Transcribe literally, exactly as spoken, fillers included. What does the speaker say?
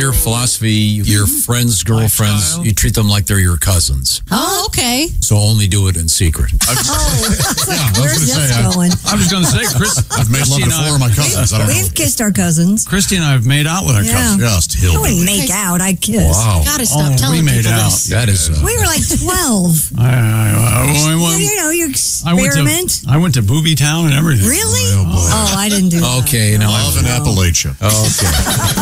your philosophy, your friends, girlfriends, you treat them like they're your cousins. Oh, okay. So only do it in secret. Oh, Yeah, where's this say, going? I was going to say, Chris. I've made love to four of my cousins. I don't know. We've kissed our cousins. Christy and I have made out with our Yeah. cousins. Just I hillbilly. wouldn't make out. I kiss. Wow. Gotta stop Oh, telling we made people out. this. That is... Uh, We were like twelve. I, I, I, I, went, You know, you I went experiment. to I went to Booby Town and everything. Really? Oh, boy. Oh, I didn't do that. okay, now Love in Appalachia. Okay.